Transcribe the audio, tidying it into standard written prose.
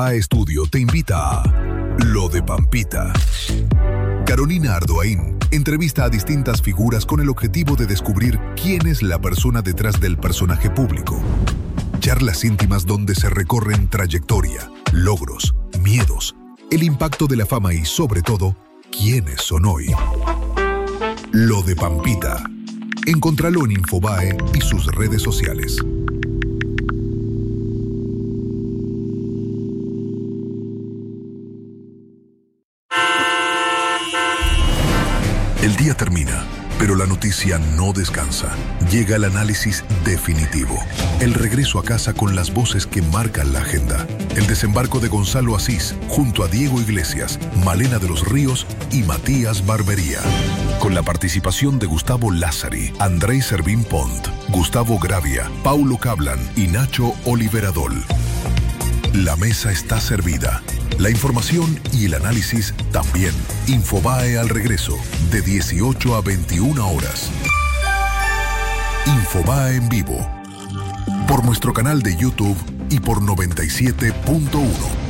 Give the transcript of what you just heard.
Infobae Estudio te invita a Lo de Pampita. Carolina Ardoaín entrevista a distintas figuras con el objetivo de descubrir quién es la persona detrás del personaje público. Charlas íntimas donde se recorren trayectoria, logros, miedos, el impacto de la fama y, sobre todo, quiénes son hoy. Lo de Pampita. Encontralo en Infobae y sus redes sociales. El día termina, pero la noticia no descansa. Llega el análisis definitivo. El regreso a casa con las voces que marcan la agenda. El desembarco de Gonzalo Asís junto a Diego Iglesias, Malena de los Ríos y Matías Barbería. Con la participación de Gustavo Lázari, Andrei Servín Pont, Gustavo Gravia, Paulo Cablan y Nacho Oliveradol. La mesa está servida. La información y el análisis también. Infobae al regreso, de 18 a 21 horas. Infobae en vivo. Por nuestro canal de YouTube y por 97.1.